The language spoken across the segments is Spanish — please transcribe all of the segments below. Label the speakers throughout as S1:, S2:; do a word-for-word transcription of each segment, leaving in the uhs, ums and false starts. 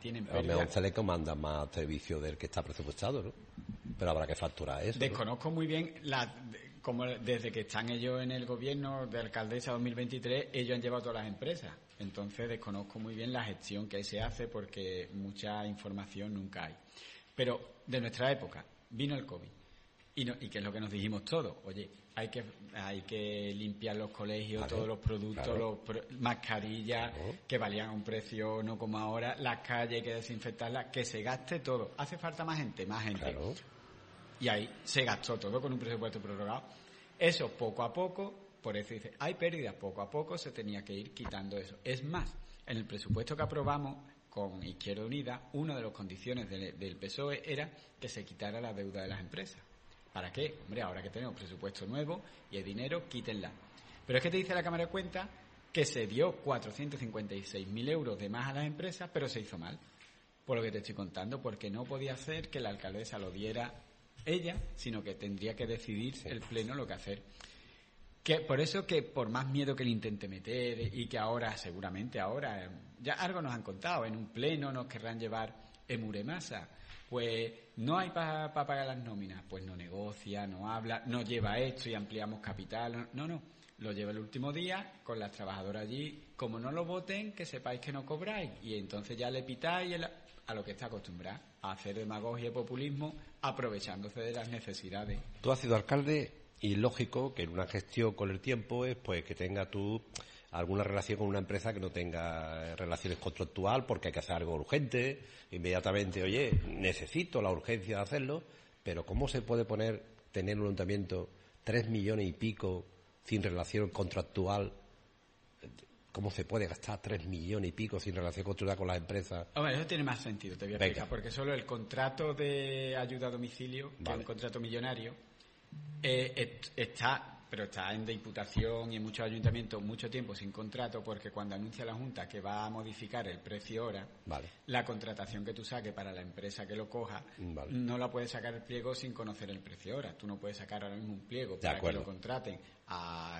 S1: tienen
S2: Pero
S1: pérdida.
S2: mejor se le comanda más servicio del que está presupuestado, ¿no? Pero habrá que facturar eso, ¿no?
S1: Desconozco muy bien, la, como desde que están ellos en el gobierno de alcaldesa dos mil veintitrés, ellos han llevado todas las empresas. Entonces desconozco muy bien la gestión que ahí se hace porque mucha información nunca hay. Pero de nuestra época vino el COVID. Y, no, y que es lo que nos dijimos todos, oye, hay que hay que limpiar los colegios,
S2: Claro,
S1: todos los productos,
S2: claro.
S1: los pro- mascarillas,
S2: Claro.
S1: que valían a un precio no como ahora, las calles hay que desinfectarlas, que se gaste todo. ¿Hace falta más gente? Más gente.
S2: Claro.
S1: Y ahí se gastó todo con un presupuesto prorrogado. Eso poco a poco, por eso dice, hay pérdidas, poco a poco se tenía que ir quitando eso. Es más, en el presupuesto que aprobamos con Izquierda Unida, una de las condiciones del, del P S O E era que se quitara la deuda de las empresas. ¿Para qué? Hombre, ahora que tenemos presupuesto nuevo y hay dinero, quítenla. Pero es que te dice la Cámara de Cuentas que se dio cuatrocientos cincuenta y seis mil euros de más a las empresas, pero se hizo mal. Por lo que te estoy contando, porque no podía hacer que la alcaldesa lo diera ella, sino que tendría que decidir el Pleno lo que hacer. Que por eso que por más miedo que le intente meter y que ahora, seguramente ahora, eh, ya algo nos han contado, en un Pleno nos querrán llevar Emuremasa, pues no hay para pa pagar las nóminas, pues no negocia, no habla, no lleva esto y ampliamos capital, no, no, lo lleva el último día con las trabajadoras allí, como no lo voten, que sepáis que no cobráis, y entonces ya le pitáis el, a lo que está acostumbrada, a hacer demagogia y populismo, aprovechándose de las necesidades.
S2: Tú has sido alcalde y lógico que en una gestión con el tiempo es pues que tenga tú alguna relación con una empresa que no tenga relaciones contractual porque hay que hacer algo urgente, inmediatamente, oye, necesito la urgencia de hacerlo, pero ¿cómo se puede poner, tener un ayuntamiento tres millones y pico sin relación contractual? ¿Cómo se puede gastar tres millones y pico sin relación contractual con las empresas?
S1: Hombre, eso tiene más sentido, te voy a
S2: Venga.
S1: explicar, porque solo el contrato de ayuda a domicilio, que
S2: Vale.
S1: es un contrato millonario, eh, et- está, pero está en diputación y en muchos ayuntamientos mucho tiempo sin contrato, porque cuando anuncia la Junta que va a modificar el precio hora,
S2: Vale.
S1: la contratación que tú saques para la empresa que lo coja,
S2: Vale.
S1: no la puedes sacar el pliego sin conocer el precio hora. Tú no puedes sacar ahora mismo un pliego
S2: De
S1: para que
S2: acuerdo.
S1: lo contraten a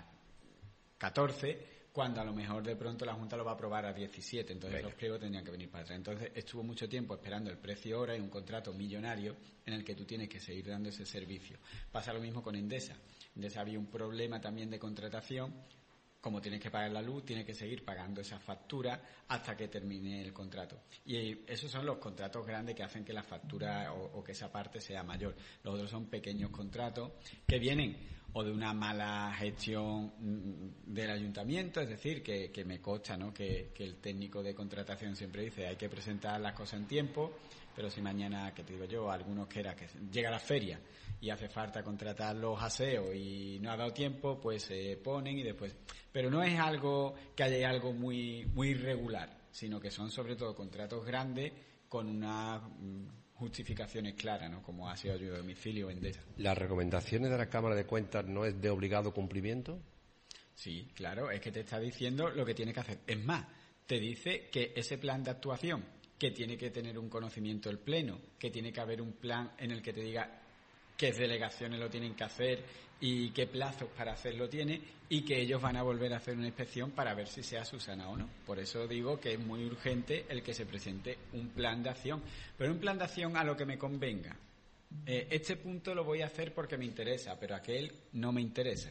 S1: catorce, cuando a lo mejor de pronto la Junta lo va a aprobar a diecisiete, entonces
S2: Venga.
S1: los pliegos tendrían que venir para atrás. Entonces estuvo mucho tiempo esperando el precio hora y un contrato millonario en el que tú tienes que seguir dando ese servicio. Pasa lo mismo con Endesa. Endesa había un problema también de contratación. Como tienes que pagar la luz, tienes que seguir pagando esa factura hasta que termine el contrato. Y esos son los contratos grandes que hacen que la factura o, o que esa parte sea mayor. Los otros son pequeños contratos que vienen o de una mala gestión mm, del ayuntamiento, es decir, que, que me consta, ¿no?, que, que el técnico de contratación siempre dice hay que presentar las cosas en tiempo, pero si mañana, que te digo yo, algunos que era que llega la feria y hace falta contratar los aseos y no ha dado tiempo, pues se ponen y después... Pero no es algo que haya algo muy, muy irregular, sino que son sobre todo contratos grandes con unas mm, justificaciones claras, ¿no?, como ha sido ayuda a domicilio o Endesa.
S2: ¿Las recomendaciones de la Cámara de Cuentas no es de obligado cumplimiento?
S1: Sí, claro, es que te está diciendo lo que tiene que hacer. Es más, te dice que ese plan de actuación, que tiene que tener un conocimiento el Pleno, que tiene que haber un plan en el que te diga qué delegaciones lo tienen que hacer y qué plazos para hacerlo tiene, y que ellos van a volver a hacer una inspección para ver si se ha subsanado o no. Por eso digo que es muy urgente el que se presente un plan de acción, pero un plan de acción a lo que me convenga. Eh, este punto lo voy a hacer porque me interesa, pero aquel no me interesa.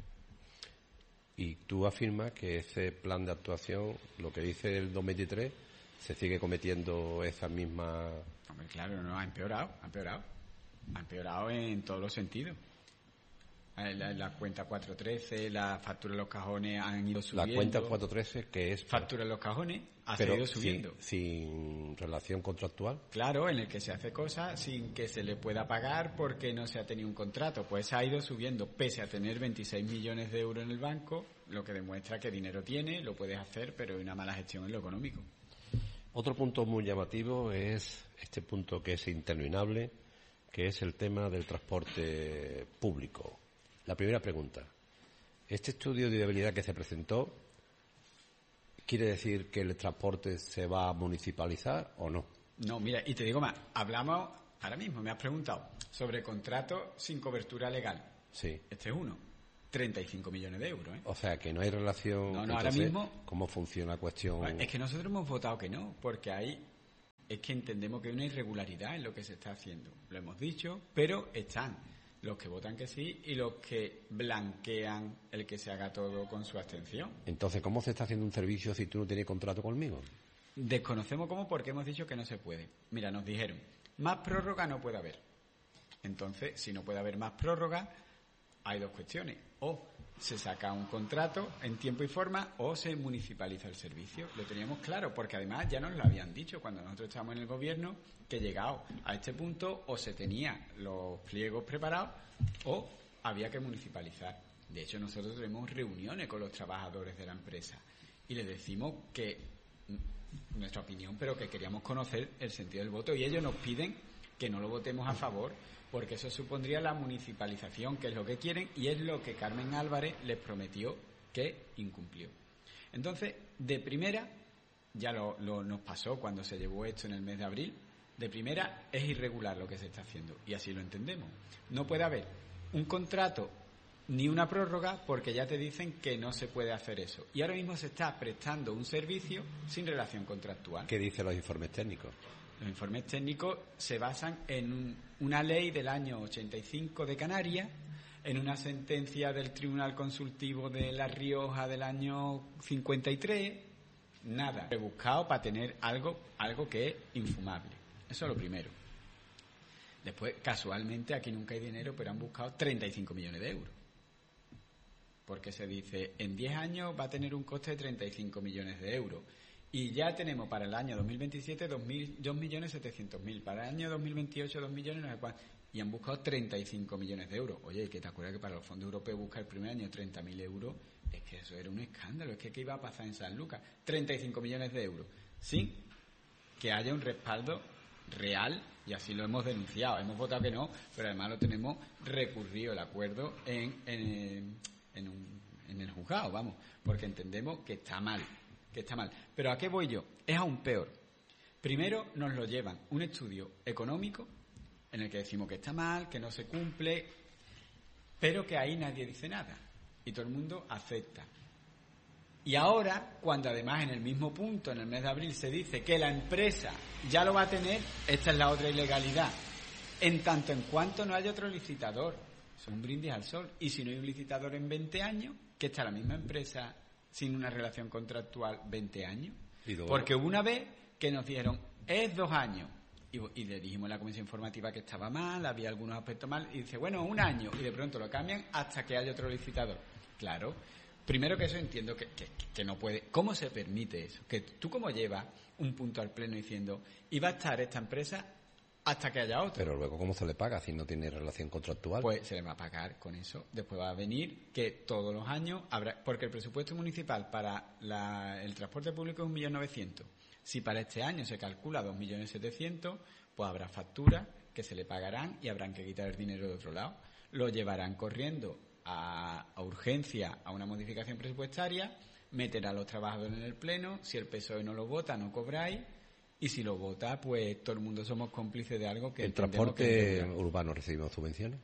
S2: Y tú afirmas que ese plan de actuación, lo que dice el dos mil veintitrés, se sigue cometiendo esa misma...
S1: Hombre, claro, no, ha empeorado, ha empeorado. Ha empeorado en todos los sentidos. Eh, La, la cuenta cuatro trece, la factura de los cajones han ido subiendo.
S2: La cuenta cuatro trece, que es...
S1: Factura de los cajones ha
S2: pero
S1: seguido
S2: sin,
S1: subiendo.
S2: sin relación contractual.
S1: Claro, en el que se hace cosas sin que se le pueda pagar porque no se ha tenido un contrato. Pues ha ido subiendo, pese a tener veintiséis millones de euros en el banco, lo que demuestra que dinero tiene, lo puedes hacer, pero hay una mala gestión en lo económico.
S2: Otro punto muy llamativo es este punto que es interminable, que es el tema del transporte público. La primera pregunta. ¿Este estudio de viabilidad que se presentó quiere decir que el transporte se va a municipalizar o no?
S1: No, mira, y te digo más, hablamos, ahora mismo me has preguntado, sobre contratos sin cobertura legal.
S2: Sí.
S1: Este es uno, treinta y cinco millones de euros, ¿eh?
S2: O sea, que no hay relación...
S1: No, no, ahora
S2: entonces,
S1: mismo-
S2: ¿cómo funciona la cuestión?
S1: Es que nosotros hemos votado que no, porque hay es que entendemos que hay una irregularidad en lo que se está haciendo. Lo hemos dicho, pero están los que votan que sí y los que blanquean el que se haga todo con su abstención.
S2: Entonces, ¿cómo se está haciendo un servicio si tú no tienes contrato conmigo?
S1: Desconocemos cómo porque hemos dicho que no se puede. Mira, nos dijeron, más prórroga no puede haber. Entonces, si no puede haber más prórroga, hay dos cuestiones. O se saca un contrato en tiempo y forma o se municipaliza el servicio. Lo teníamos claro, porque además ya nos lo habían dicho cuando nosotros estábamos en el gobierno, que llegado a este punto o se tenía los pliegos preparados o había que municipalizar. De hecho, nosotros tenemos reuniones con los trabajadores de la empresa y les decimos que nuestra opinión, pero que queríamos conocer el sentido del voto, y ellos nos piden que no lo votemos a favor porque eso supondría la municipalización, que es lo que quieren y es lo que Carmen Álvarez les prometió que incumplió. Entonces, de primera, ya lo, lo nos pasó cuando se llevó esto en el mes de abril, de primera es irregular lo que se está haciendo y así lo entendemos. No puede haber un contrato ni una prórroga porque ya te dicen que no se puede hacer eso. Y ahora mismo se está prestando un servicio sin relación contractual.
S2: ¿Qué dicen los informes técnicos?
S1: Los informes técnicos se basan en un, una ley del año ochenta y cinco de Canarias, en una sentencia del Tribunal Consultivo de La Rioja del año cincuenta y tres, nada. He buscado para tener algo, algo que es infumable. Eso es lo primero. Después, casualmente, aquí nunca hay dinero, pero han buscado treinta y cinco millones de euros. Porque se dice, en diez años va a tener un coste de treinta y cinco millones de euros. Y ya tenemos para el año dos mil veintisiete dos millones setecientos mil, para el año dos mil veintiocho dos millones no sé cuánto, y han buscado treinta y cinco millones de euros. Oye, que te acuerdas que para los fondos europeos buscar el primer año treinta mil euros, es que eso era un escándalo, es que ¿qué iba a pasar en San Lucas? treinta y cinco millones de euros, sin que haya un respaldo real, y así lo hemos denunciado. Hemos votado que no, pero además lo tenemos recurrido el acuerdo en, en, en, un, en el juzgado, vamos, porque entendemos que está mal. que está mal. Pero ¿a qué voy yo? Es aún peor. Primero nos lo llevan un estudio económico en el que decimos que está mal, que no se cumple, pero que ahí nadie dice nada y todo el mundo acepta. Y ahora, cuando además en el mismo punto, en el mes de abril, se dice que la empresa ya lo va a tener, esta es la otra ilegalidad. En tanto en cuanto no haya otro licitador, es un brindis al sol. Y si no hay un licitador en veinte años, que está la misma empresa sin una relación contractual veinte años. Porque hubo una vez que nos dijeron, es dos años. Y, y le dijimos en la comisión informativa que estaba mal, había algunos aspectos mal. Y dice, bueno, un año. Y de pronto lo cambian hasta que haya otro licitador. Claro. Primero que eso entiendo que, que, que no puede. ¿Cómo se permite eso? Que tú como llevas un punto al pleno diciendo, y va a estar esta empresa hasta que haya otro.
S2: Pero luego, ¿cómo se le paga si no tiene relación contractual?
S1: Pues se le va a pagar con eso. Después va a venir que todos los años habrá, porque el presupuesto municipal para la, el transporte público es un millón novecientos. Si para este año se calcula dos millones setecientos, pues habrá facturas que se le pagarán y habrán que quitar el dinero de otro lado. Lo llevarán corriendo a, a urgencia, a una modificación presupuestaria, meterá a los trabajadores en el pleno. Si el P S O E no lo vota, no cobráis. Y si lo vota, pues todo el mundo somos cómplices de algo que...
S2: ¿El transporte urbano recibimos subvenciones?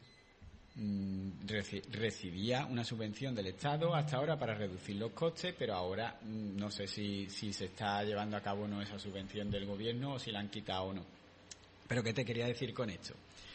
S1: Mm, reci- recibía una subvención del Estado hasta ahora para reducir los costes, pero ahora mm, no sé si, si se está llevando a cabo o no esa subvención del gobierno o si la han quitado o no. Pero ¿qué te quería decir con esto?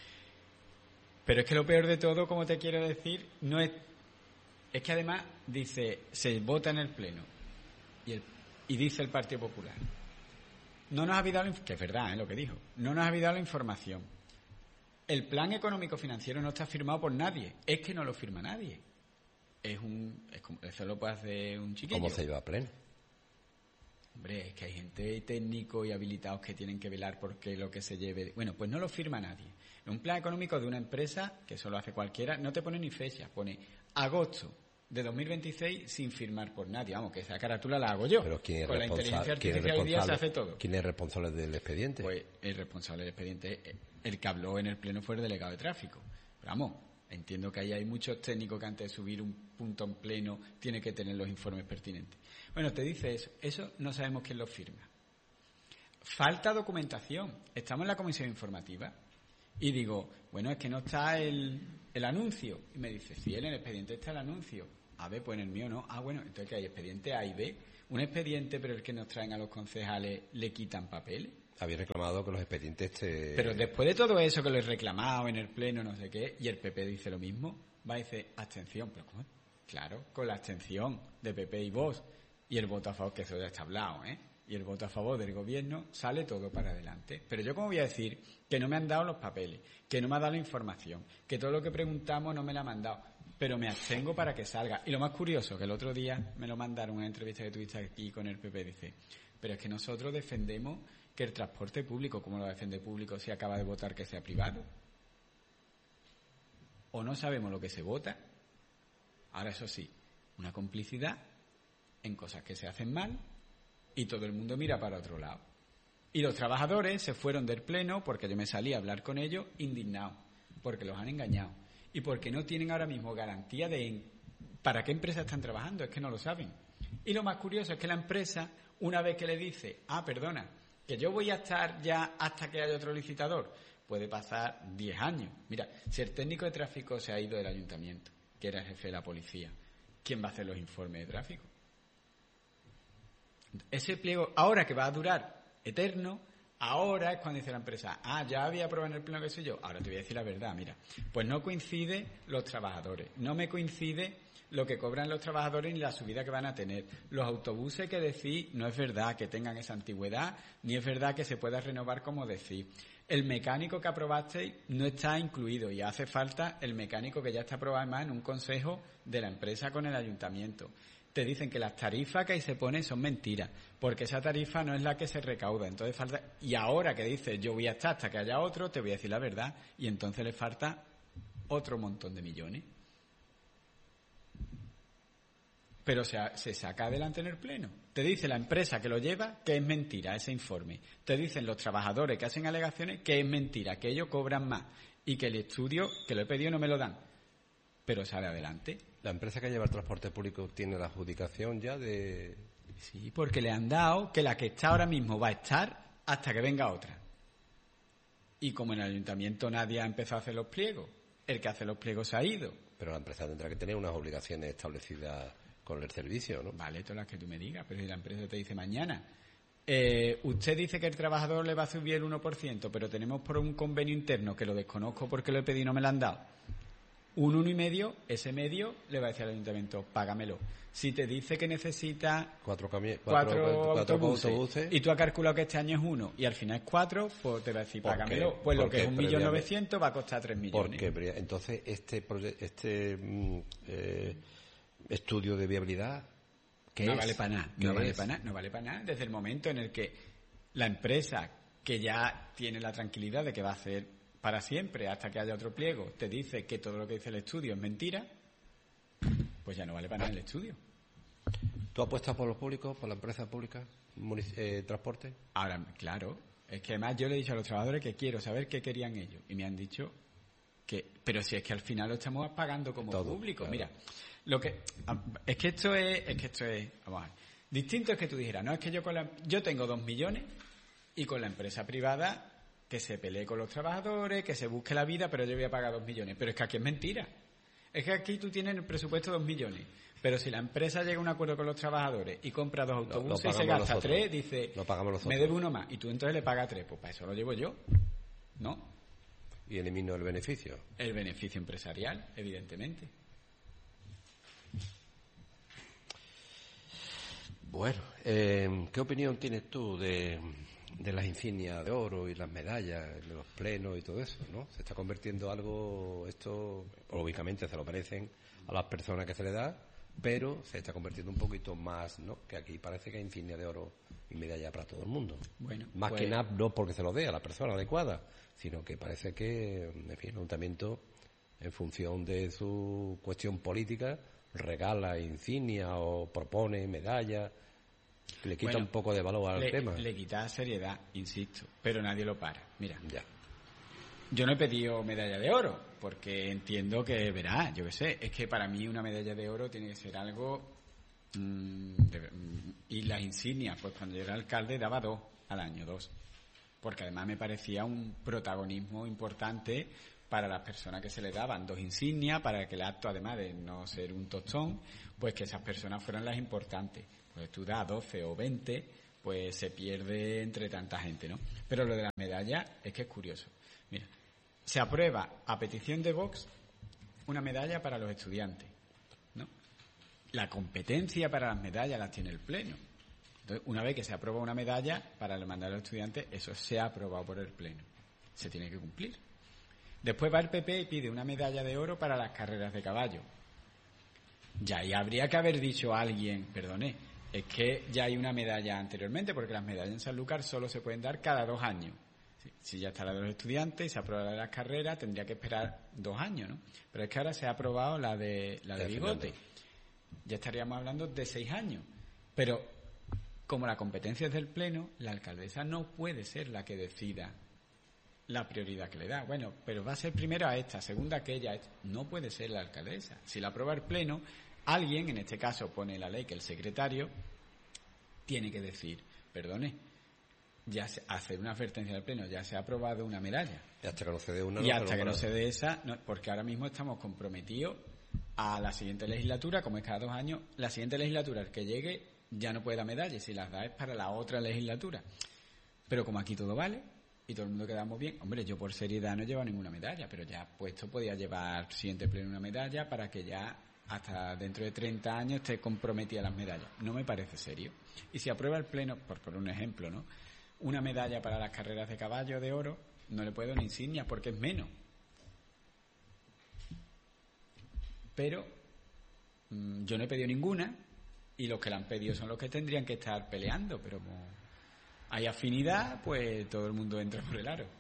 S1: Pero es que lo peor de todo, como te quiero decir, no es... Es que además dice, se vota en el Pleno y, el, y dice el Partido Popular, no nos ha habido la, que es verdad, ¿eh? Lo que dijo, no nos ha habido la información. El plan económico financiero no está firmado por nadie, es que no lo firma nadie. Es un, es como, eso lo puede hacer un chiquillo.
S2: ¿Cómo se lleva a pleno?
S1: Hombre, es que hay gente técnico y habilitados que tienen que velar porque lo que se lleve... Bueno, pues no lo firma nadie. Un plan económico de una empresa, que eso lo hace cualquiera, no te pone ni fecha, pone agosto de dos mil veintiséis sin firmar por nadie. Vamos, que esa carátula la hago yo.
S2: Pero ¿quién es
S1: Con la inteligencia artificial hoy día se hace todo.
S2: ¿Quién es responsable del expediente?
S1: Pues el responsable del expediente, el que habló en el pleno fue el delegado de tráfico. Pero vamos, entiendo que ahí hay muchos técnicos que antes de subir un punto en pleno tiene que tener los informes pertinentes. Bueno, te dice eso. Eso no sabemos quién lo firma. Falta documentación. Estamos en la comisión informativa y digo, bueno, es que no está el, el anuncio. Y me dice, sí, en el expediente está el anuncio. A ver, pues en el mío no. Ah, bueno, entonces que hay expediente A y B. Un expediente, pero el que nos traen a los concejales le quitan papeles.
S2: habéis reclamado que los expedientes te...
S1: Pero después de todo eso que lo he reclamado en el pleno, no sé qué, y el P P dice lo mismo, va a decir abstención. Pero ¿cómo? Claro, con la abstención de P P y Vox y el voto a favor, que eso ya está hablado, ¿eh? Y el voto a favor del gobierno, sale todo para adelante. Pero yo, ¿cómo voy a decir que no me han dado los papeles, que no me ha dado la información, que todo lo que preguntamos no me la han mandado, pero me abstengo para que salga? Y lo más curioso, que el otro día me lo mandaron en una entrevista que tuviste aquí con el P P, dice, pero es que nosotros defendemos que el transporte público, ¿cómo lo defiende público si acaba de votar que sea privado? O no sabemos lo que se vota. Ahora, eso sí, una complicidad en cosas que se hacen mal y todo el mundo mira para otro lado. Y los trabajadores se fueron del pleno porque yo me salí a hablar con ellos indignados, porque los han engañado y porque no tienen ahora mismo garantía de para qué empresa están trabajando, es que no lo saben. Y lo más curioso es que la empresa, una vez que le dice, ah, perdona, que yo voy a estar ya hasta que haya otro licitador, puede pasar diez años. Mira, si el técnico de tráfico se ha ido del ayuntamiento, que era el jefe de la policía, ¿quién va a hacer los informes de tráfico? Ese pliego, ahora que va a durar eterno, ahora es cuando dice la empresa, ah, ya había aprobado en el pleno que soy yo, ahora te voy a decir la verdad, mira, pues no coincide los trabajadores, no me coincide lo que cobran los trabajadores ni la subida que van a tener. Los autobuses que decís, no es verdad que tengan esa antigüedad, ni es verdad que se pueda renovar como decís. El mecánico que aprobasteis no está incluido y hace falta el mecánico que ya está aprobado además en un consejo de la empresa con el ayuntamiento. Te dicen que las tarifas que ahí se ponen son mentiras, porque esa tarifa no es la que se recauda. Entonces falta, y ahora que dices yo voy a estar hasta que haya otro, te voy a decir la verdad, y entonces le falta otro montón de millones. Pero se, se saca adelante en el pleno. Te dice la empresa que lo lleva que es mentira ese informe. Te dicen los trabajadores que hacen alegaciones que es mentira, que ellos cobran más y que el estudio que lo he pedido no me lo dan. Pero sale adelante.
S2: ¿La empresa que lleva el transporte público tiene la adjudicación ya de...?
S1: Sí, porque le han dado que la que está ahora mismo va a estar hasta que venga otra. Y como en el ayuntamiento nadie ha empezado a hacer los pliegos, el que hace los pliegos se ha ido.
S2: Pero la empresa tendrá que tener unas obligaciones establecidas con el servicio, ¿no?
S1: Vale, todas las que tú me digas, pero si la empresa te dice mañana, eh, usted dice que el trabajador le va a subir el uno por ciento, pero tenemos por un convenio interno que lo desconozco porque lo he pedido y no me lo han dado, un uno y medio, ese medio le va a decir al ayuntamiento, págamelo. Si te dice que necesita
S2: cuatro, cami-
S1: cuatro,
S2: cuatro, cuatro
S1: autobuses,
S2: autobuses
S1: y tú has calculado que este año es uno y al final es cuatro, pues te va a decir, págamelo. Pues lo que es un millón novecientos va a costar tres millones.
S2: Porque entonces este proye- este mm, eh, estudio de viabilidad ¿qué
S1: no
S2: es?
S1: vale para nada, no vale para nada, no vale para nada. Desde el momento en el que la empresa, que ya tiene la tranquilidad de que va a hacer para siempre hasta que haya otro pliego, te dice que todo lo que dice el estudio es mentira, pues ya no vale para nada el estudio.
S2: ¿Tú apuestas por los públicos, por la empresa pública, munic- eh, transporte?
S1: Ahora, claro, es que además yo le he dicho a los trabajadores que quiero saber qué querían ellos y me han dicho que, pero si es que al final lo estamos pagando como
S2: Todo,
S1: público,
S2: claro.
S1: mira, lo que es que esto es, es que esto es, vamos a ver, distinto es que tú dijeras, no es que yo con la, yo tengo dos millones y con la empresa privada que se pelee con los trabajadores, que se busque la vida, pero yo voy a pagar dos millones. Pero es que aquí es mentira. Es que aquí tú tienes en el presupuesto dos millones. Pero si la empresa llega a un acuerdo con los trabajadores y compra dos autobuses
S2: no,
S1: y se gasta
S2: nosotros.
S1: tres, dice,
S2: Lo pagamos nosotros.
S1: me debe uno más. Y tú entonces le pagas tres. Pues para eso lo llevo yo. ¿No?
S2: Y elimino el beneficio.
S1: El beneficio empresarial, evidentemente.
S2: Bueno, eh, ¿qué opinión tienes tú de, de las insignias de oro y las medallas, de los plenos y todo eso, ¿no? Se está convirtiendo algo, esto, lógicamente se lo merecen a las personas que se le da, pero se está convirtiendo un poquito más, ¿no? Que aquí parece que hay insignia de oro y medalla para todo el mundo.
S1: Bueno,
S2: más
S1: pues...
S2: que nada no porque se lo dé a la persona adecuada, sino que parece que, en fin, el ayuntamiento, en función de su cuestión política, regala insignia o propone medallas. Le quita
S1: bueno,
S2: un poco de valor al
S1: le,
S2: tema.
S1: Le quita seriedad, insisto, pero nadie lo para. Mira,
S2: Ya.
S1: yo no he pedido medalla de oro, porque entiendo que, verá, yo qué sé, es que para mí una medalla de oro tiene que ser algo... Mmm, de, mm, y las insignias, pues cuando yo era alcalde daba dos al año, dos. Porque además me parecía un protagonismo importante para las personas que se le daban dos insignias, para que el acto, además de no ser un tostón, pues que esas personas fueran las importantes. Pues tú das doce o veinte, pues se pierde entre tanta gente, ¿no? Pero lo de las medallas es que es curioso. Mira, se aprueba a petición de Vox una medalla para los estudiantes, ¿no? La competencia para las medallas las tiene el Pleno. Entonces, una vez que se aprueba una medalla para mandar a los estudiantes, eso se ha aprobado por el Pleno. Se tiene que cumplir. Después va el P P y pide una medalla de oro para las carreras de caballo. Ya ahí habría que haber dicho a alguien, perdone, es que ya hay una medalla anteriormente, porque las medallas en Sanlúcar solo se pueden dar cada dos años. Si, si ya está la de los estudiantes y se aprueba la de las carreras, tendría que esperar dos años, ¿no? Pero es que ahora se ha aprobado la de la de Bigote. Ya estaríamos hablando de seis años. Pero como la competencia es del Pleno, la alcaldesa no puede ser la que decida la prioridad que le da. Bueno, pero va a ser primero a esta, segunda a aquella. No puede ser la alcaldesa. Si la aprueba el Pleno, alguien, en este caso pone la ley que el secretario tiene que decir, perdone, ya se, hacer una advertencia del Pleno, ya se ha aprobado una medalla.
S2: Y hasta que no se dé una.
S1: Y hasta que no se dé esa, no, porque ahora mismo estamos comprometidos a la siguiente legislatura, como es cada dos años, la siguiente legislatura, el que llegue, ya no puede dar medallas, si las da es para la otra legislatura. Pero como aquí todo vale, y todo el mundo quedamos bien, hombre, yo por seriedad no he llevado ninguna medalla, pero ya puesto podía llevar siguiente Pleno una medalla para que ya hasta dentro de treinta años esté comprometida las medallas. No me parece serio. Y si aprueba el Pleno, por poner un ejemplo, ¿no? Una medalla para las carreras de caballo de oro, no le puedo ni insignia porque es menos. Pero mmm, yo no he pedido ninguna y los que la han pedido son los que tendrían que estar peleando, pero como hay afinidad, pues todo el mundo entra por el aro.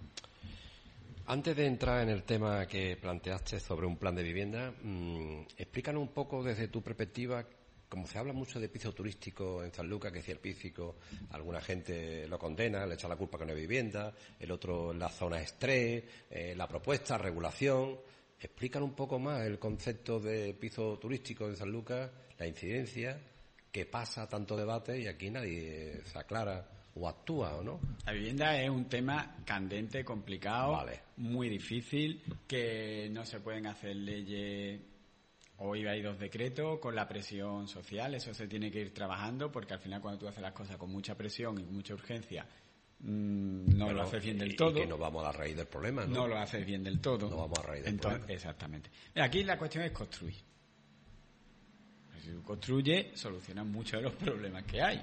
S2: Antes de entrar en el tema que planteaste sobre un plan de vivienda, mmm, explícanos un poco desde tu perspectiva, como se habla mucho de piso turístico en Sanlúcar, que si el piso, alguna gente lo condena, le echa la culpa que no hay vivienda, el otro en la zona estrés, eh, la propuesta, regulación. Explícanos un poco más el concepto de piso turístico en Sanlúcar, la incidencia, que pasa tanto debate y aquí nadie se aclara o actúa, ¿o no?
S1: La vivienda es un tema candente, complicado,
S2: vale.
S1: Muy difícil, que no se pueden hacer leyes. Hoy hay dos decretos con la presión social, eso se tiene que ir trabajando, porque al final cuando tú haces las cosas con mucha presión y mucha urgencia, mmm, no
S2: bueno,
S1: lo haces bien del
S2: y,
S1: todo.
S2: Y que no vamos a la raíz del problema, ¿no?
S1: No lo haces bien del todo.
S2: No vamos a la raíz del
S1: Entonces,
S2: problema.
S1: Exactamente. Aquí la cuestión es construir. Si tú construyes, solucionas muchos de los problemas que hay.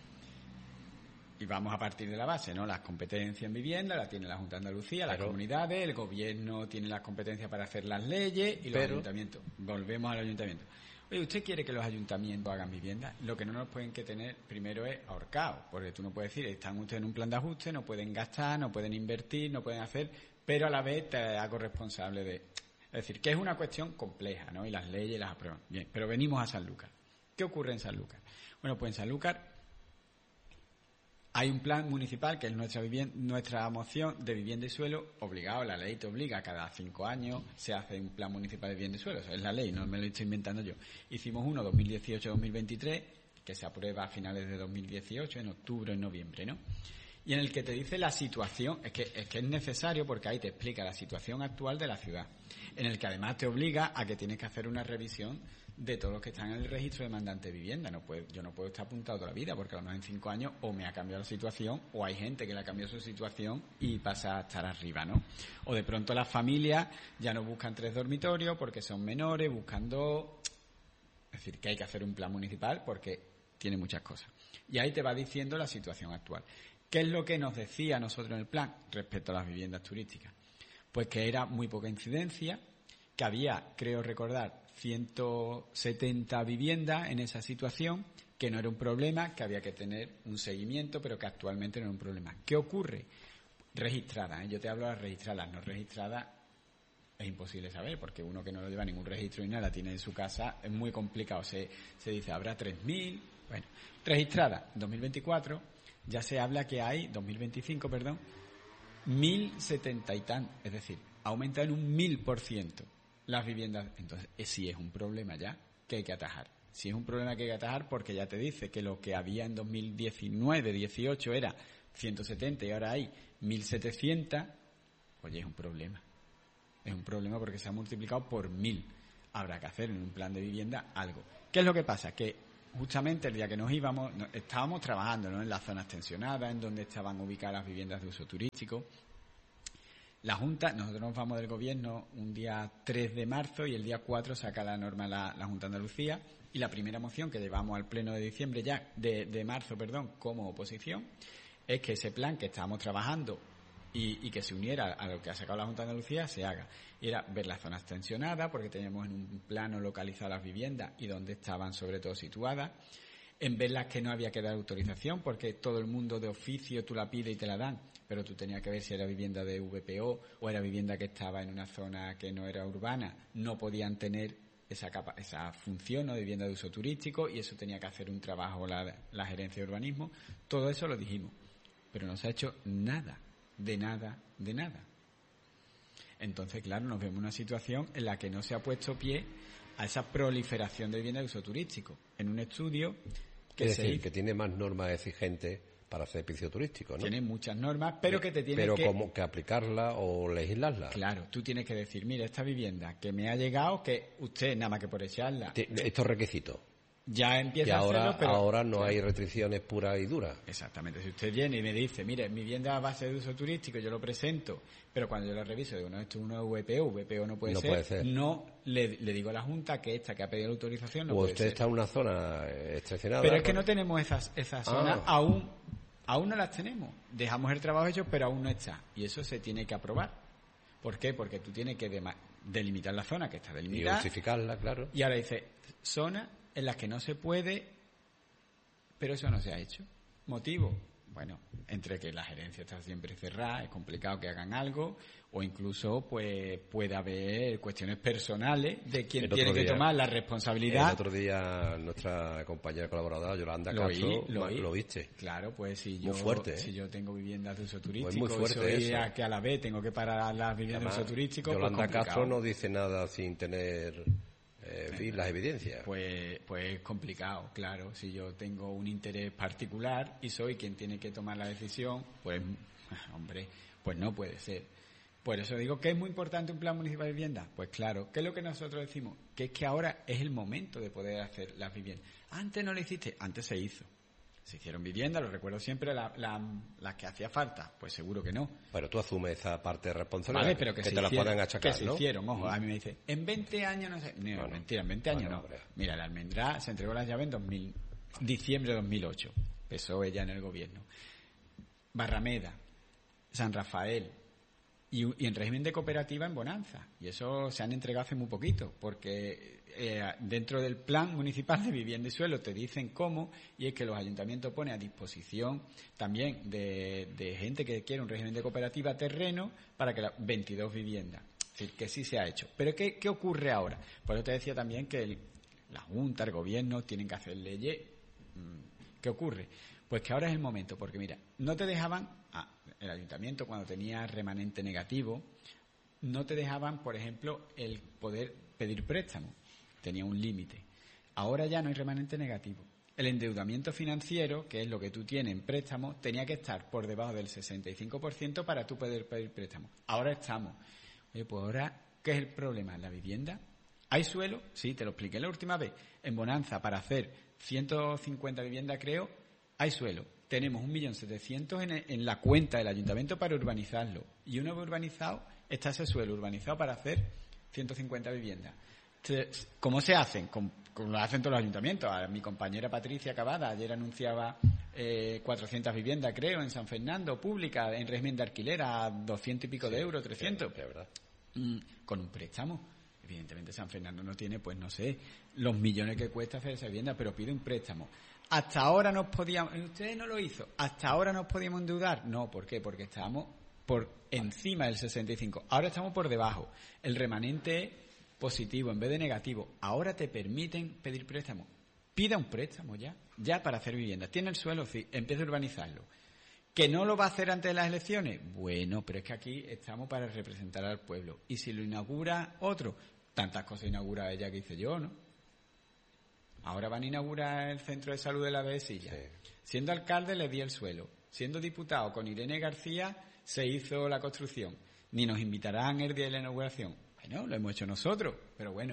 S1: Y vamos a partir de la base, ¿no? Las competencias en vivienda las tiene la Junta de Andalucía, las
S2: pero,
S1: comunidades, el gobierno tiene las competencias para hacer las leyes y los
S2: pero,
S1: ayuntamientos. Volvemos al ayuntamiento. Oye, ¿usted quiere que los ayuntamientos hagan vivienda? Lo que no nos pueden que tener primero es ahorcado, porque tú no puedes decir, están ustedes en un plan de ajuste, no pueden gastar, no pueden invertir, no pueden hacer, pero a la vez te hago responsable de... Es decir, que es una cuestión compleja, ¿no? Y las leyes las aprueban. Bien, pero venimos a Sanlúcar. ¿Qué ocurre en Sanlúcar? Bueno, pues en Sanlúcar hay un plan municipal, que es nuestra vivienda, nuestra moción de vivienda y suelo, obligado, la ley te obliga, cada cinco años se hace un plan municipal de vivienda y suelo, o sea, es la ley, no me lo estoy inventando yo. Hicimos uno dos mil dieciocho dos mil veintitrés, que se aprueba a finales de dos mil dieciocho, en octubre, en noviembre, ¿no? Y en el que te dice la situación, es que, es que es necesario porque ahí te explica la situación actual de la ciudad, en el que además te obliga a que tienes que hacer una revisión de todos los que están en el registro de mandante de vivienda. No puedo, yo no puedo estar apuntado toda la vida, porque a lo mejor en cinco años o me ha cambiado la situación, o hay gente que le ha cambiado su situación y pasa a estar arriba, ¿no? O de pronto las familias ya no buscan tres dormitorios porque son menores, buscan dos. Es decir, que hay que hacer un plan municipal porque tiene muchas cosas. Y ahí te va diciendo la situación actual. ¿Qué es lo que nos decía a nosotros en el plan respecto a las viviendas turísticas? Pues que era muy poca incidencia, que había, creo recordar, ciento setenta viviendas en esa situación, que no era un problema, que había que tener un seguimiento, pero que actualmente no era un problema. ¿Qué ocurre? Registradas, ¿eh? Yo te hablo de las registradas, no registradas es imposible saber, porque uno que no lo lleva ningún registro ni nada, tiene en su casa, es muy complicado. Se, se dice, habrá tres mil, bueno, registradas, dos mil veinticuatro, ya se habla que hay, dos mil veinticinco, perdón, mil setenta y tan, es decir, aumenta en un mil por ciento las viviendas. Entonces, eh, sí es un problema ya que hay que atajar. Sí es un problema que hay que atajar porque ya te dice que lo que había en dos mil diecinueve, dieciocho era ciento setenta y ahora hay mil setecientos, oye, es un problema. Es un problema porque se ha multiplicado por mil. Habrá que hacer en un plan de vivienda algo. ¿Qué es lo que pasa? Que justamente el día que nos íbamos, no, estábamos trabajando, ¿no?, en las zonas tensionadas, en donde estaban ubicadas las viviendas de uso turístico. La Junta, nosotros nos vamos del Gobierno un día tres de marzo y el día cuatro saca la norma la, la Junta de Andalucía, y la primera moción que llevamos al Pleno de diciembre ya, de, de marzo, perdón, como oposición, es que ese plan que estábamos trabajando y, y que se uniera a lo que ha sacado la Junta de Andalucía se haga. Y era ver las zonas tensionadas, porque teníamos en un plano localizado las viviendas y dónde estaban sobre todo situadas, en ver las que no había que dar autorización, porque todo el mundo de oficio tú la pides y te la dan, pero tú tenías que ver si era vivienda de V P O o era vivienda que estaba en una zona que no era urbana, no podían tener esa capa, esa función, ¿no?, de vivienda de uso turístico, y eso tenía que hacer un trabajo la, la gerencia de urbanismo. Todo eso lo dijimos, pero no se ha hecho nada, de nada, de nada. Entonces, claro, nos vemos en una situación en la que no se ha puesto pie a esa proliferación de vivienda de uso turístico. En un estudio que
S2: es
S1: se
S2: decir,
S1: hizo,
S2: que tiene más normas exigentes para hacer piso turístico, ¿no?
S1: tiene muchas normas, pero que te tienes
S2: pero
S1: que...
S2: Pero como que aplicarla o legislarla.
S1: Claro, tú tienes que decir, mira, esta vivienda que me ha llegado, que usted, nada más que por echarla...
S2: Estos requisitos.
S1: Ya empieza
S2: y ahora,
S1: a hacerlo, pero...
S2: ahora no hay restricciones puras y duras.
S1: Exactamente. Si usted viene y me dice, mire, mi vivienda a base de uso turístico, yo lo presento, pero cuando yo lo reviso, digo, no, esto es uno de V P O, V P O no puede
S2: no
S1: ser,
S2: puede ser.
S1: no le, le digo a la Junta que esta que ha pedido la autorización no
S2: o
S1: puede
S2: usted
S1: ser.
S2: está en una zona excepcional.
S1: Pero es que no tenemos esas, esas zonas,
S2: ah.
S1: aún, aún no las tenemos. Dejamos el trabajo hecho, pero aún no está. Y eso se tiene que aprobar. ¿Por qué? Porque tú tienes que dema- delimitar la zona que está delimitada.
S2: Y justificarla, claro.
S1: Y ahora dice, zonas en las que no se puede... Pero eso no se ha hecho. ¿Motivo? Bueno, entre que la gerencia está siempre cerrada, es complicado que hagan algo, o incluso pues puede haber cuestiones personales de quien tiene que
S2: día,
S1: tomar la responsabilidad.
S2: El otro día nuestra compañera colaboradora Yolanda
S1: lo
S2: Castro
S1: oí, lo, oí.
S2: lo viste.
S1: Claro, pues si
S2: muy
S1: yo
S2: fuerte, ¿eh?
S1: si yo tengo viviendas de uso turístico,
S2: pues muy fuerte
S1: y soy
S2: eso.
S1: a que a la vez tengo que parar las viviendas Además, de uso turístico,
S2: Yolanda
S1: pues
S2: Castro no dice nada sin tener Eh, en fin, las evidencias.
S1: Pues, pues es complicado, claro. Si yo tengo un interés particular y soy quien tiene que tomar la decisión, pues, hombre, pues no puede ser. Por eso digo que es muy importante un plan municipal de vivienda. Pues claro, ¿qué es lo que nosotros decimos? Que es que ahora es el momento de poder hacer las viviendas. Antes no lo hiciste, antes se hizo. Se hicieron viviendas, lo recuerdo siempre, las la, la que hacía falta. Pues seguro que no.
S2: Pero tú asumes esa parte de responsabilidad.
S1: Vale, pero que,
S2: que
S1: se
S2: te la
S1: hicieron,
S2: puedan achacar,
S1: que se
S2: ¿no?
S1: hicieron, ojo, a mí me dice, en veinte años no sé. No,
S2: bueno,
S1: mentira, en veinte años
S2: bueno,
S1: no.
S2: hombre.
S1: Mira, la Almendrá se entregó las llaves en dos mil, diciembre de dos mil ocho. Empezó ella en el gobierno. Barrameda, San Rafael, y, y en régimen de cooperativa en Bonanza. Y eso se han entregado hace muy poquito, porque eh, dentro del plan municipal de vivienda y suelo te dicen cómo, y es que los ayuntamientos ponen a disposición también de, de gente que quiere un régimen de cooperativa terreno para que las veintidós viviendas. Es decir, que sí se ha hecho. Pero ¿qué, qué ocurre ahora? Por eso te decía también que el, la Junta, el Gobierno, tienen que hacer leyes. ¿Qué ocurre? Pues que ahora es el momento, porque mira, no te dejaban, ah, el ayuntamiento cuando tenía remanente negativo, no te dejaban, por ejemplo, el poder pedir préstamo, tenía un límite. Ahora ya no hay remanente negativo. El endeudamiento financiero, que es lo que tú tienes en préstamo, tenía que estar por debajo del sesenta y cinco por ciento para tú poder pedir préstamo. Ahora estamos. Oye, pues ahora, ¿qué es el problema? ¿En la vivienda? ¿Hay suelo? Sí, te lo expliqué la última vez. En Bonanza, para hacer ciento cincuenta viviendas, creo, hay suelo. Tenemos un millón setecientos en, en la cuenta del ayuntamiento para urbanizarlo. Y una vez urbanizado, está ese suelo urbanizado para hacer ciento cincuenta viviendas. ¿Cómo se hacen? Como, como lo hacen todos los ayuntamientos. A mi compañera Patricia Cavada ayer anunciaba eh, cuatrocientas viviendas, creo, en San Fernando, públicas, en régimen de alquiler, a doscientos y pico sí, de euros, trescientos.
S2: Sí, verdad.
S1: Mm, con un préstamo. Evidentemente San Fernando no tiene, pues no sé, los millones que cuesta hacer esa vivienda, pero pide un préstamo. Hasta ahora nos podíamos, usted no lo hizo, hasta ahora nos podíamos endeudar. No, ¿por qué? Porque estábamos por encima del sesenta y cinco. Ahora estamos por debajo. El remanente es positivo en vez de negativo. Ahora te permiten pedir préstamo. Pida un préstamo ya, ya para hacer viviendas. Tiene el suelo, sí, empieza a urbanizarlo. ¿Que no lo va a hacer antes de las elecciones? Bueno, pero es que aquí estamos para representar al pueblo. Y si lo inaugura otro, tantas cosas inaugura ella que hice yo, ¿no? Ahora van a inaugurar el centro de salud de la Dehesilla. Sí. Siendo alcalde le di el suelo. Siendo diputado con Irene García se hizo la construcción. Ni nos invitarán el día de la inauguración. Bueno, lo hemos hecho nosotros. Pero bueno,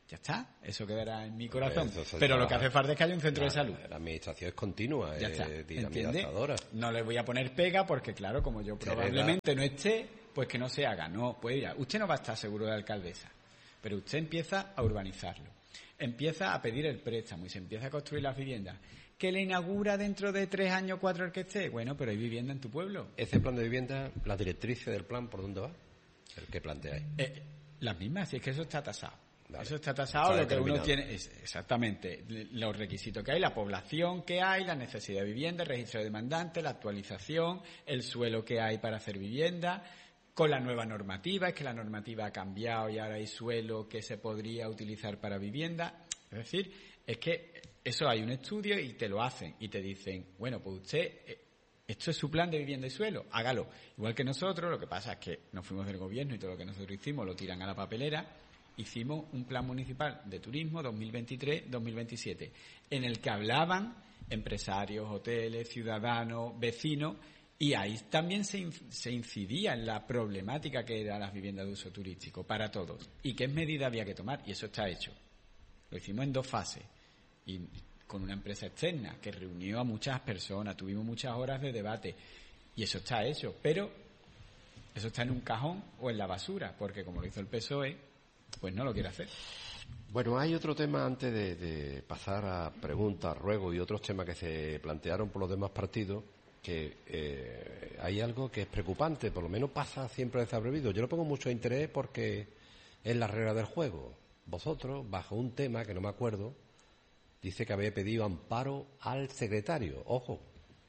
S1: Ya está, eso quedará en mi corazón.
S2: Eso, eso,
S1: Pero
S2: eso,
S1: lo que hace falta es que haya un centro
S2: la,
S1: de salud.
S2: La administración es continua,
S1: Ya está,
S2: es dinamizadora.
S1: No le voy a poner pega porque, claro, como yo probablemente no esté, pues que no se haga. No, pues ya, usted no va a estar seguro de alcaldesa, pero usted empieza a urbanizarlo. Empieza a pedir el préstamo y se empieza a construir las viviendas. ¿Que le inaugura dentro de tres años, cuatro el que esté? Bueno, pero hay vivienda en tu pueblo.
S2: ¿Ese plan de vivienda, las directrices del plan, por dónde va? ¿El que planteáis?
S1: Eh, las mismas, si es que eso está tasado.
S2: Vale.
S1: Eso está tasado,
S2: Está
S1: lo que uno
S2: determinado.
S1: tiene es exactamente los requisitos que hay, la población que hay, la necesidad de vivienda, el registro de demandantes, la actualización, el suelo que hay para hacer vivienda, con la nueva normativa, es que la normativa ha cambiado y ahora hay suelo que se podría utilizar para vivienda. Es decir, es que eso hay un estudio y te lo hacen y te dicen, bueno, pues usted, esto es su plan de vivienda y suelo, hágalo. Igual que nosotros, lo que pasa es que nos fuimos del gobierno y todo lo que nosotros hicimos lo tiran a la papelera. Hicimos un plan municipal de turismo dos mil veintitrés dos mil veintisiete, en el que hablaban empresarios, hoteles, ciudadanos, vecinos, y ahí también se, se incidía en la problemática que eran las viviendas de uso turístico para todos y qué medidas había que tomar, y eso está hecho. Lo hicimos en dos fases y con una empresa externa que reunió a muchas personas, tuvimos muchas horas de debate y eso está hecho, pero eso está en un cajón o en la basura, porque como lo hizo el P S O E, pues no lo quiere hacer.
S2: Bueno, hay otro tema antes de, de pasar a preguntas, ruegos y otros temas que se plantearon por los demás partidos, que eh, hay algo que es preocupante, por lo menos pasa siempre desapercibido. Yo no pongo mucho interés porque es la regla del juego. Vosotros, bajo un tema que no me acuerdo, dice que habéis pedido amparo al secretario. Ojo,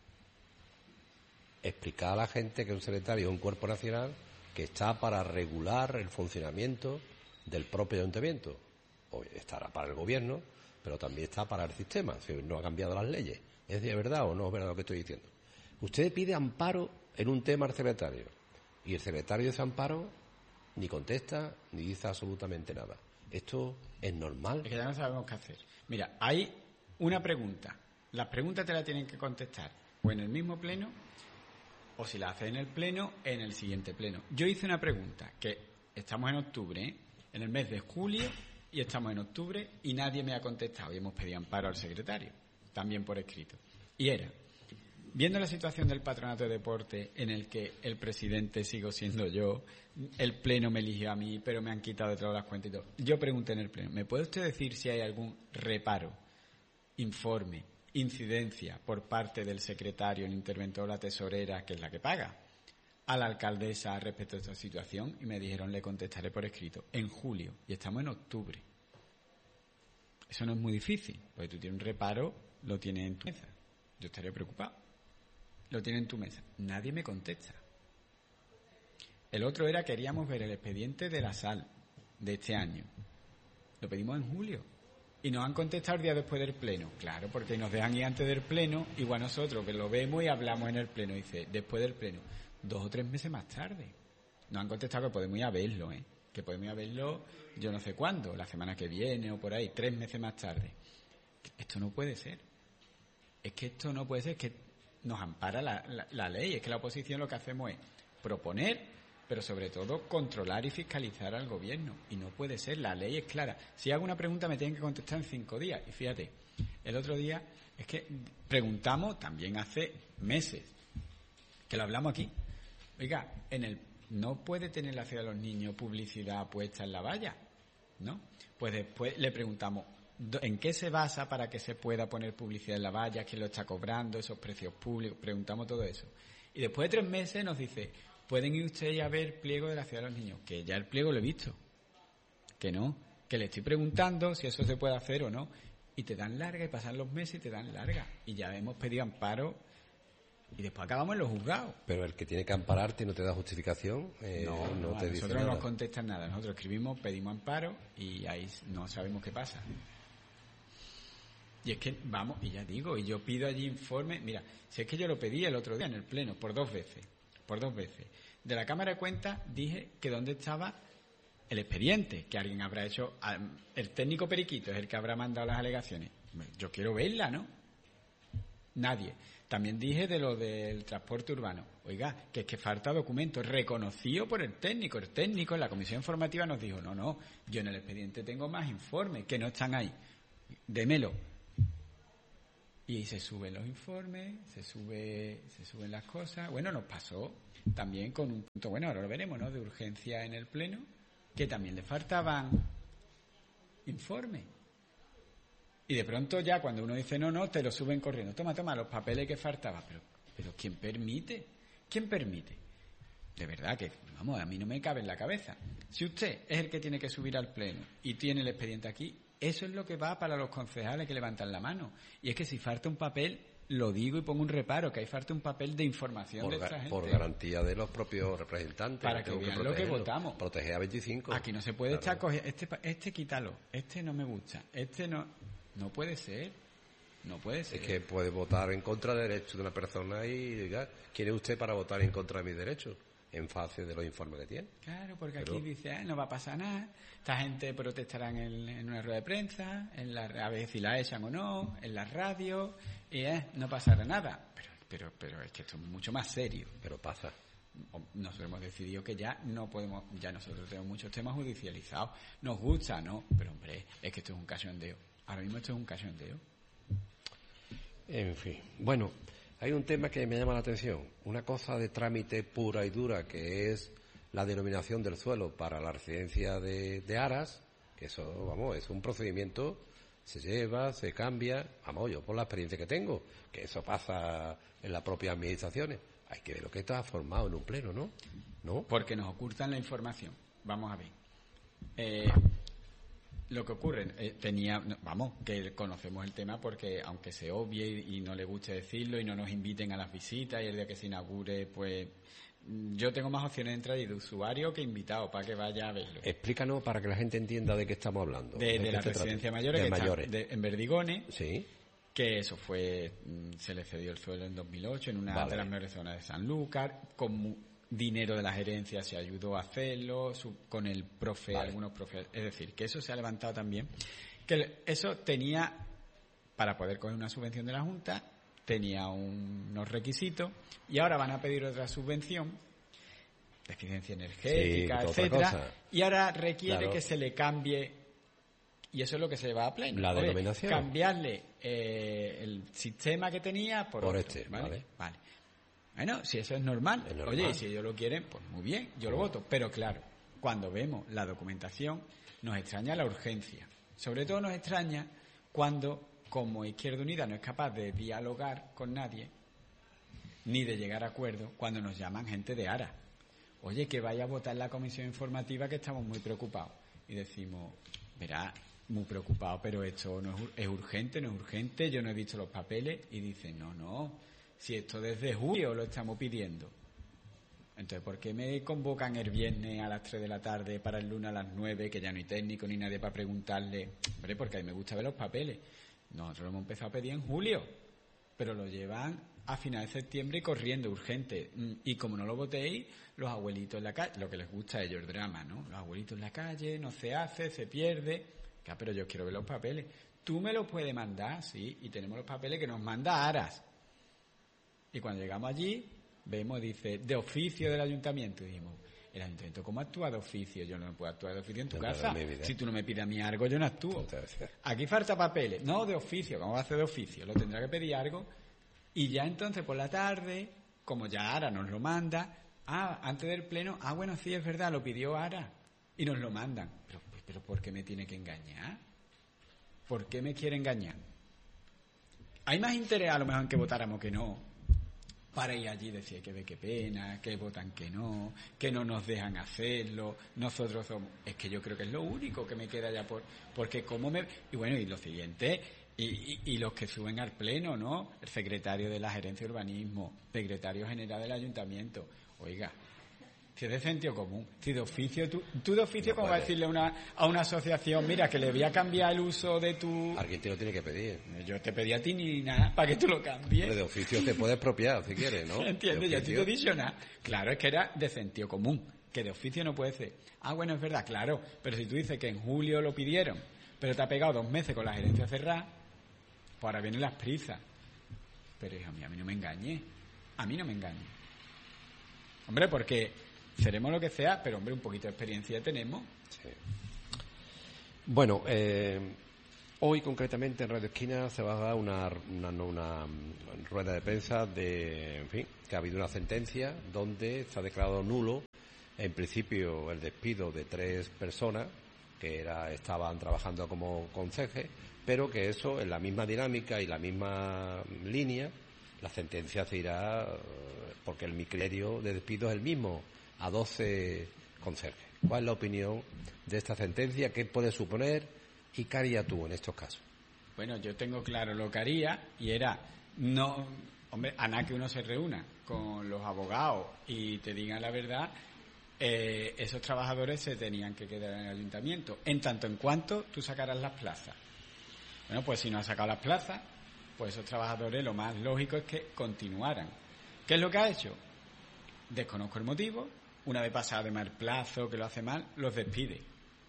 S2: explicar a la gente que un secretario es un cuerpo nacional que está para regular el funcionamiento del propio ayuntamiento. Hoy estará para el gobierno, pero también está para el sistema, si no ha cambiado las leyes. ¿Es de verdad o no es verdad lo que estoy diciendo? Usted pide amparo en un tema al secretario y el secretario de ese amparo ni contesta ni dice absolutamente nada. ¿Esto es normal?
S1: Es que ya no sabemos qué hacer. Mira, hay una pregunta. Las preguntas te las tienen que contestar o en el mismo pleno o si la haces en el pleno, en el siguiente pleno. Yo hice una pregunta que estamos en octubre, ¿eh? en el mes de julio, y estamos en octubre y nadie me ha contestado y hemos pedido amparo al secretario, también por escrito. Y era, viendo la situación del patronato de deporte en el que el presidente sigo siendo yo, el pleno me eligió a mí, pero me han quitado de todas las cuentas y todo. Yo pregunté en el pleno, ¿me puede usted decir si hay algún reparo, informe, incidencia por parte del secretario, el interventor, la tesorera, que es la que paga, a la alcaldesa respecto a esta situación? Y me dijeron, le contestaré por escrito, en julio, y estamos en octubre. Eso no es muy difícil, porque tú tienes un reparo, lo tienes en tu mesa. Yo estaría preocupado. Lo tienes en tu mesa. Nadie me contesta. El otro era, queríamos ver el expediente de la sal de este año. Lo pedimos en julio. Y nos han contestado el día después del pleno. Claro, porque nos dejan ir antes del pleno, igual nosotros que lo vemos y hablamos en el pleno. Dice, después del pleno. Dos o tres meses más tarde. Nos han contestado que podemos ir a verlo, ¿eh? Que podemos ir a verlo yo no sé cuándo, la semana que viene o por ahí, tres meses más tarde. Esto no puede ser. Es que esto no puede ser, es que nos ampara la, la, la ley. Es que la oposición lo que hacemos es proponer, pero sobre todo controlar y fiscalizar al gobierno. Y no puede ser, la ley es clara. Si hago una pregunta me tienen que contestar en cinco días. Y fíjate, el otro día es que preguntamos también hace meses, que lo hablamos aquí. Oiga, en el no puede tener la ciudad de los niños publicidad puesta en la valla, ¿no? Pues después le preguntamos, ¿en qué se basa para que se pueda poner publicidad en la valla? ¿Quién lo está cobrando? ¿Esos precios públicos? Preguntamos todo eso. Y después de tres meses nos dice, ¿pueden ir ustedes a ver pliego de la ciudad de los niños? Que ya el pliego lo he visto. Que no. Que le estoy preguntando si eso se puede hacer o no. Y te dan larga y pasan los meses y te dan larga. Y ya hemos pedido amparo. Y después acabamos en los juzgados.
S2: Pero el que tiene que ampararte no te da justificación, eh,
S1: no,
S2: no,
S1: no
S2: te
S1: a
S2: dice
S1: nosotros
S2: nada.
S1: no nos contestan nada. Nosotros escribimos, pedimos amparo y ahí no sabemos qué pasa. Y es que, vamos, y ya digo, y yo pido allí informe. Mira, si es que yo lo pedí el otro día en el pleno, por dos veces, por dos veces. De la Cámara de Cuentas dije que dónde estaba el expediente, que alguien habrá hecho, el técnico periquito es el que habrá mandado las alegaciones. Yo quiero verla, ¿no? Nadie. También dije de lo del transporte urbano. Oiga, que es que falta documento reconocido por el técnico. El técnico en la comisión informativa nos dijo, no, no, yo en el expediente tengo más informes que no están ahí. Démelo. Y se suben los informes, se sube, se suben las cosas. Bueno, nos pasó también con un punto, bueno, ahora lo veremos, ¿no?, de urgencia en el Pleno, que también le faltaban informes. Y de pronto ya cuando uno dice no, no, te lo suben corriendo. Toma, toma, los papeles que faltaban. Pero, pero ¿quién permite? ¿Quién permite? De verdad que, vamos, a mí no me cabe en la cabeza. Si usted es el que tiene que subir al Pleno y tiene el expediente aquí, eso es lo que va para los concejales que levantan la mano. Y es que si falta un papel, lo digo y pongo un reparo, que hay falta un papel de información
S2: por,
S1: de esta gente.
S2: Por garantía de los propios representantes.
S1: Para que vean lo que votamos.
S2: Proteger a veinticinco.
S1: Aquí no se puede
S2: claro.
S1: estar cogiendo, este, este quítalo, este no me gusta, este no... No puede ser, no puede ser.
S2: Es que puede votar en contra de derechos de una persona y diga, ¿quién es usted para votar en contra de mis derechos? En fase de los informes que tiene.
S1: Claro, porque
S2: Pero...
S1: aquí dice, ah, no va a pasar nada, esta gente protestará en, el, en una rueda de prensa, en la, a ver si la echan o no, en las radios, y eh, no pasará nada. Pero, pero, pero es que esto es mucho más serio.
S2: Pero pasa.
S1: Nosotros hemos decidido que ya no podemos, ya nosotros tenemos muchos temas judicializados. Nos gusta, ¿no? Pero hombre, es que esto es un cachondeo. Ahora mismo esto es un cachondeo.
S2: En fin. Bueno, hay un tema que me llama la atención. Una cosa de trámite pura y dura, que es la denominación del suelo para la residencia de, de Aras. Que eso, vamos, es un procedimiento, se lleva, se cambia. Vamos, yo por la experiencia que tengo, que eso pasa en las propias administraciones. Hay que ver lo que está formado en un pleno, ¿no? ¿No?
S1: Porque nos ocultan la información. Vamos a ver. Eh... Lo que ocurre, eh, tenía, no, vamos, que conocemos el tema porque aunque se obvie y, y no le guste decirlo y no nos inviten a las visitas y el día que se inaugure, pues yo tengo más opciones de entrada y de usuario que invitado para que vaya a verlo.
S2: Explícanos para que la gente entienda de qué estamos hablando.
S1: De, de, de la residencia mayores,
S2: de
S1: que
S2: mayores.
S1: Está de, en Verdigones,
S2: sí.
S1: Que eso fue, se le cedió el suelo en dos mil ocho en una vale. de las mejores zonas de Sanlúcar, con dinero de la gerencia se ayudó a hacerlo, su, con el profe, vale. algunos profes, es decir, que eso se ha levantado también, que eso tenía, para poder coger una subvención de la Junta, tenía un, unos requisitos, y ahora van a pedir otra subvención, de eficiencia energética, sí, etcétera, y ahora requiere claro. que se le cambie, y eso es lo que se va a pleno.
S2: La denominación.
S1: Cambiarle eh, el sistema que tenía por,
S2: por
S1: otro,
S2: este,
S1: ¿vale?
S2: vale.
S1: Vale. Bueno, si eso es normal,
S2: es normal.
S1: Oye, y si ellos lo quieren, pues muy bien, yo lo voto. Pero claro, cuando vemos la documentación, nos extraña la urgencia. Sobre todo nos extraña cuando, como Izquierda Unida no es capaz de dialogar con nadie, ni de llegar a acuerdo, cuando nos llaman gente de Ara. Oye, que vaya a votar en la comisión informativa que estamos muy preocupados. Y decimos, verá, muy preocupado, pero esto no es, es urgente, no es urgente, yo no he visto los papeles. Y dicen, no, no. Si esto desde julio lo estamos pidiendo. Entonces, ¿por qué me convocan el viernes a las tres de la tarde para el lunes a las nueve, que ya no hay técnico ni nadie para preguntarle? Hombre, porque a mí me gusta ver los papeles. Nosotros lo hemos empezado a pedir en julio, pero lo llevan a final de septiembre y corriendo, urgente. Y como no lo votéis, los abuelitos en la calle, lo que les gusta a ellos, el drama, ¿no? Los abuelitos en la calle, no se hace, se pierde. Claro, pero yo quiero ver los papeles. Tú me los puedes mandar, sí, y tenemos los papeles que nos manda Aras. Y cuando llegamos allí, vemos, dice, de oficio del ayuntamiento. Y dijimos, el ayuntamiento, ¿cómo actúa de oficio? Yo no puedo actuar de oficio en tu no, casa. Si tú no me pides a mí algo, yo no actúo. Aquí falta papeles. No, de oficio. ¿Cómo va a hacer de oficio? Lo tendrá que pedir algo. Y ya entonces, por la tarde, como ya Ara nos lo manda, ah, antes del pleno, ah, bueno, sí, es verdad, lo pidió Ara. Y nos lo mandan. Pero, pero ¿por qué me tiene que engañar? ¿Por qué me quiere engañar? Hay más interés a lo mejor en que votáramos que no. Para ir allí decir que ve qué pena, que votan que no, que no nos dejan hacerlo, nosotros somos... Es que yo creo que es lo único que me queda ya por... Porque como me... Y bueno, y lo siguiente, y, y, y los que suben al pleno, ¿no? El secretario de la Gerencia de Urbanismo, secretario general del Ayuntamiento. Oiga, si es de sentido común, si de oficio, tú, tú de oficio, no ¿cómo vas a decirle una, a una asociación, mira, que le voy a cambiar el uso de tu...
S2: Alguien te lo tiene que pedir.
S1: Yo te pedí a ti ni nada, para que tú lo cambies.
S2: De oficio te puedes expropiar, si quieres, ¿no?
S1: ¿Entiendes? Yo a ti te he dicho nada. Claro, es que era de sentido común, que de oficio no puede ser. Ah, bueno, es verdad, claro, pero si tú dices que en julio lo pidieron, pero te ha pegado dos meses con la gerencia cerrada, pues ahora vienen las prisas. Pero hijo mío, a mí no me engañe. A mí no me engañe. Hombre, porque seremos lo que sea, pero hombre, un poquito de experiencia tenemos.
S2: Sí. Bueno, eh, hoy concretamente en Radio Esquina se va a dar una, una, una rueda de prensa de, en fin, que ha habido una sentencia donde se ha declarado nulo, en principio, el despido de tres personas que era, estaban trabajando como conserjes, pero que eso, en la misma dinámica y la misma línea, la sentencia se irá, porque el mi criterio de despido es el mismo, a doce conserjes. ¿Cuál es la opinión de esta sentencia? ¿Qué puede suponer? ¿Y qué harías tú en estos casos?
S1: Bueno, yo tengo claro lo que haría, y era, no, hombre, a nada que uno se reúna con los abogados y te digan la verdad, eh, esos trabajadores se tenían que quedar en el ayuntamiento, en tanto en cuanto tú sacaras las plazas. Bueno, pues si no has sacado las plazas, pues esos trabajadores lo más lógico es que continuaran. ¿Qué es lo que ha hecho? Desconozco el motivo. Una vez pasado de mal plazo, que lo hace mal, los despide.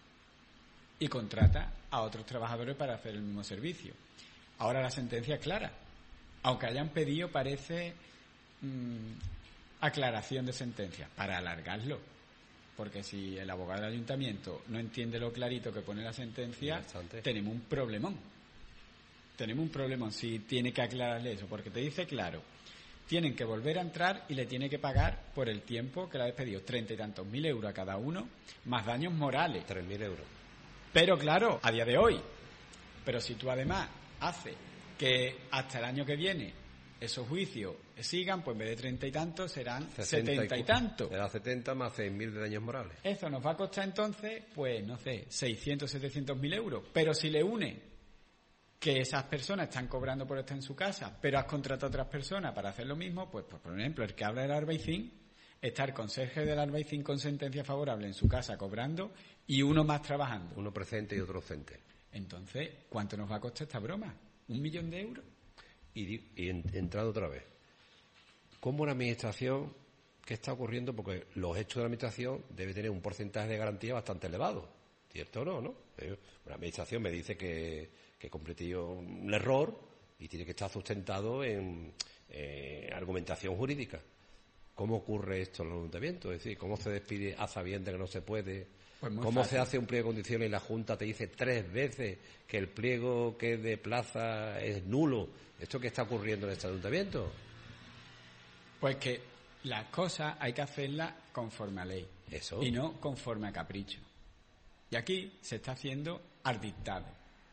S1: Y contrata a otros trabajadores para hacer el mismo servicio. Ahora la sentencia es clara. Aunque hayan pedido, parece, mmm, aclaración de sentencia, para alargarlo. Porque si el abogado del ayuntamiento no entiende lo clarito que pone la sentencia, tenemos un problemón. Tenemos un problemón si tiene que aclararle eso, porque te dice claro, tienen que volver a entrar y le tiene que pagar por el tiempo que le ha despedido, treinta y tantos mil euros a cada uno, más daños morales.
S2: Tres mil euros.
S1: Pero claro, a día de hoy, pero si tú además haces que hasta el año que viene esos juicios sigan, pues en vez de treinta y tantos serán setenta y tantos.
S2: Será setenta más seis mil de daños morales.
S1: Eso nos va a costar entonces, pues no sé, seiscientos, setecientos mil euros. Pero si le une que esas personas están cobrando por estar en su casa, pero has contratado a otras personas para hacer lo mismo, pues, pues por ejemplo, el que habla del Albaicín, está el conserje del Albaicín con sentencia favorable en su casa cobrando y uno más trabajando.
S2: Uno presente y otro ausente.
S1: Entonces, ¿cuánto nos va a costar esta broma? ¿Un millón de euros?
S2: Y, y en, entrando otra vez, ¿cómo una administración, qué está ocurriendo? Porque los hechos de la administración debe tener un porcentaje de garantía bastante elevado, ¿cierto o no? ¿no? Una administración me dice que, que cometió un error y tiene que estar sustentado en eh, argumentación jurídica. ¿Cómo ocurre esto en el ayuntamiento? Es decir, ¿cómo se despide a sabiendas que no se puede?
S1: Pues
S2: ¿Cómo
S1: fácil.
S2: se hace un pliego de condiciones y la Junta te dice tres veces que el pliego que es de plaza es nulo? ¿Esto qué está ocurriendo en este ayuntamiento?
S1: Pues que las cosas hay que hacerlas conforme a ley.
S2: Eso.
S1: Y no conforme a capricho. Y aquí se está haciendo al dictado.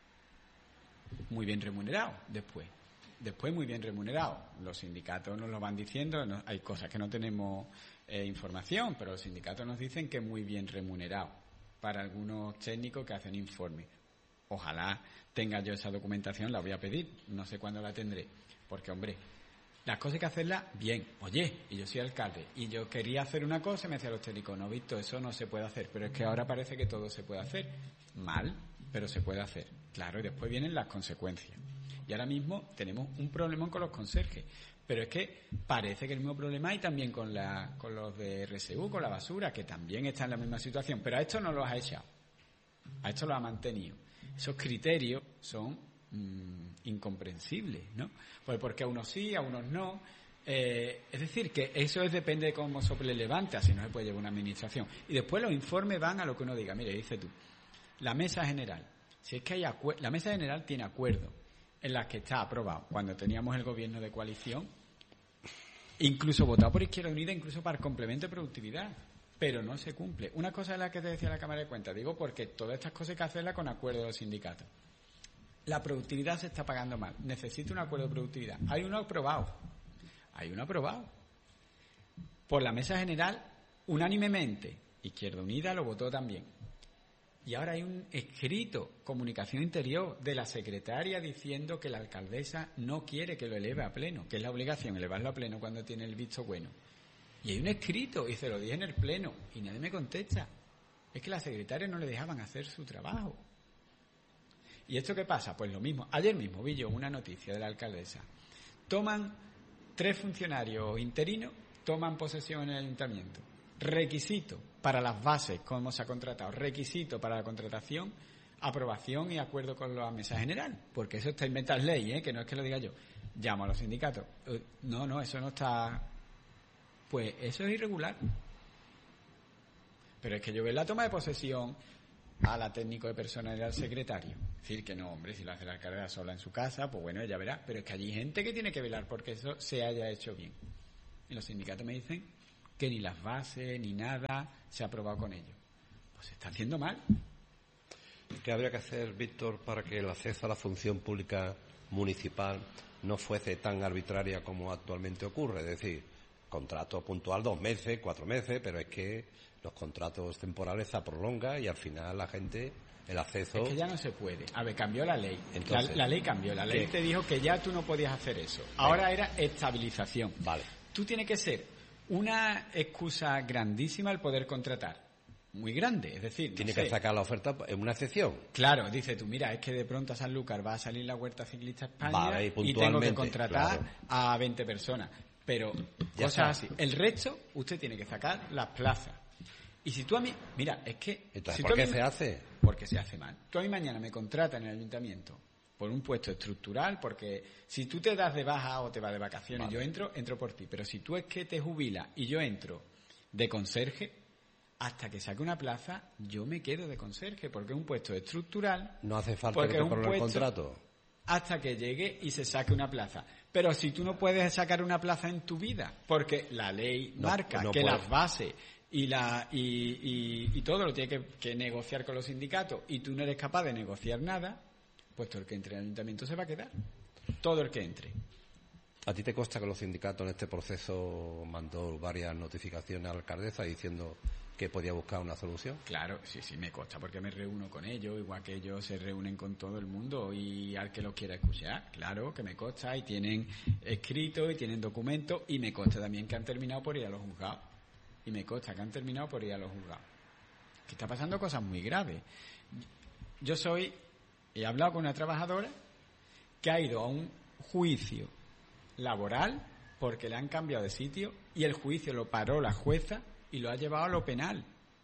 S1: Muy bien remunerado después. Después muy bien remunerado. Los sindicatos nos lo van diciendo, no, hay cosas que no tenemos eh, información, pero los sindicatos nos dicen que muy bien remunerado para algunos técnicos que hacen informes. Ojalá tenga yo esa documentación, la voy a pedir, no sé cuándo la tendré, porque hombre, las cosas hay que hacerlas bien. Oye, y yo soy alcalde, y yo quería hacer una cosa y me decían los técnicos, no, Víctor, eso no se puede hacer, pero es que ahora parece que todo se puede hacer. Mal, pero se puede hacer. Claro, y después vienen las consecuencias. Y ahora mismo tenemos un problema con los conserjes. Pero es que parece que el mismo problema hay también con, la, con los de R S U, con la basura, que también está en la misma situación. Pero a esto no los ha echado. A esto lo ha mantenido. Esos criterios son mmm, incomprensibles, ¿no? Pues porque a unos sí, a unos no. Eh, es decir, que eso es, depende de cómo sople levanta, si no se puede llevar una administración. Y después los informes van a lo que uno diga. Mire, dice tú, la mesa general. Si es que hay acuerdo, la mesa general tiene acuerdo en las que está aprobado cuando teníamos el gobierno de coalición, incluso votado por Izquierda Unida, incluso para el complemento de productividad, pero no se cumple. Una cosa es la que te decía la Cámara de Cuentas, digo porque todas estas cosas hay que hacerlas con acuerdo de los sindicatos. La productividad se está pagando mal, necesita un acuerdo de productividad. Hay uno aprobado, hay uno aprobado por la mesa general unánimemente. Izquierda Unida lo votó también. Y ahora hay un escrito, comunicación interior, de la secretaria diciendo que la alcaldesa no quiere que lo eleve a pleno, que es la obligación, elevarlo a pleno cuando tiene el visto bueno. Y hay un escrito, y se lo dije en el pleno, y nadie me contesta. Es que la secretaria no le dejaban hacer su trabajo. ¿Y esto qué pasa? Pues lo mismo. Ayer mismo vi yo una noticia de la alcaldesa. Toman tres funcionarios interinos, toman posesión en el ayuntamiento. Requisito para las bases, cómo se ha contratado. Requisito para la contratación, aprobación y acuerdo con la mesa general. Porque eso está inventado en ley, ¿eh? Que no es que lo diga yo. llamo a los sindicatos. No, no, eso no está... Pues eso es irregular. Pero es que yo veo la toma de posesión a la técnico de personal y al secretario. Es decir, que no, hombre, si lo hace la alcaldesa sola en su casa, pues bueno, ella verá. Pero es que allí hay gente que tiene que velar porque eso se haya hecho bien. Y los sindicatos me dicen que ni las bases, ni nada se ha aprobado con ellos. Pues se está haciendo mal.
S2: ¿Qué habría que hacer, Víctor, para que el acceso a la función pública municipal no fuese tan arbitraria como actualmente ocurre? Es decir, contrato puntual dos meses, cuatro meses, pero es que los contratos temporales se prolongan y al final la gente, el acceso...
S1: Es que ya no se puede. A ver, cambió la ley.
S2: Entonces,
S1: la, la ley cambió. La ley
S2: ¿qué?
S1: te dijo que ya tú no podías hacer eso. Ahora era estabilización.
S2: Vale.
S1: Tú tienes que ser una excusa grandísima el poder contratar. Muy grande, es decir...
S2: Tiene
S1: no
S2: que
S1: sé.
S2: sacar la oferta en una excepción.
S1: Claro, dice tú, mira, es que de pronto a Sanlúcar va a salir la Huerta Ciclista España
S2: Vale, y
S1: y tengo que
S2: puntualmente,
S1: contratar
S2: claro.
S1: a veinte personas. Pero
S2: Ya
S1: cosas
S2: está.
S1: así. El resto, usted tiene que sacar las plazas. Y si tú a mí... Mira, es que...
S2: Entonces,
S1: si
S2: ¿por
S1: tú a
S2: qué
S1: mí-
S2: se hace?
S1: Porque se hace mal. Tú a mí mañana me contratas en el ayuntamiento por un puesto estructural, porque si tú te das de baja o te vas de vacaciones,
S2: Vale.
S1: yo entro, entro por ti. Pero si tú es que te jubilas y yo entro de conserje, hasta que saque una plaza, yo me quedo de conserje, porque es un puesto estructural,
S2: No hace falta
S1: porque
S2: que
S1: es
S2: te
S1: un
S2: prorrogue el
S1: puesto
S2: contrato.
S1: hasta que llegue y se saque una plaza. Pero si tú no puedes sacar una plaza en tu vida, porque la ley
S2: No,
S1: marca
S2: no
S1: que
S2: puedes.
S1: las bases y la y, y, y todo lo tiene que, que negociar con los sindicatos y tú no eres capaz de negociar nada, pues todo el que entre en el ayuntamiento se va a quedar. Todo el que entre.
S2: ¿A ti te consta que los sindicatos en este proceso mandó varias notificaciones a la alcaldesa diciendo que podía buscar una solución?
S1: Claro, sí, sí, me consta porque me reúno con ellos, igual que ellos se reúnen con todo el mundo y al que los quiera escuchar, claro, que me consta y tienen escrito y tienen documentos y me consta también que han terminado por ir a los juzgados. Y me consta que han terminado por ir a los juzgados. Que está pasando cosas muy graves. Yo soy, he hablado con una trabajadora que ha ido a un juicio laboral porque le han cambiado de sitio y el juicio lo paró la jueza y lo ha llevado a lo penal.